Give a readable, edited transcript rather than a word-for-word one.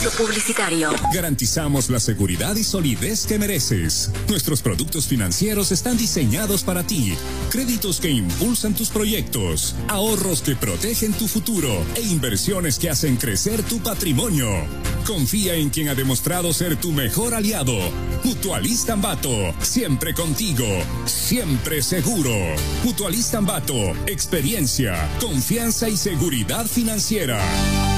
Espacio publicitario. Garantizamos la seguridad y solidez que mereces. Nuestros productos financieros están diseñados para ti. Créditos que impulsan tus proyectos, ahorros que protegen tu futuro e inversiones que hacen crecer tu patrimonio. Confía en quien ha demostrado ser tu mejor aliado. Mutualista Ambato, siempre contigo, siempre seguro. Mutualista Ambato, experiencia, confianza y seguridad financiera.